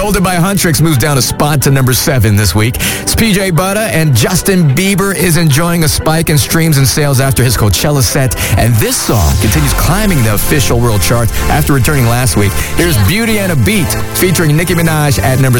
Molded by Huntrix moves down a spot to number 7 this week. It's PJ Butter, and Justin Bieber is enjoying a spike in streams and sales after his Coachella set. And this song continues climbing the official world chart after returning last week. Here's Beauty and a Beat featuring Nicki Minaj at number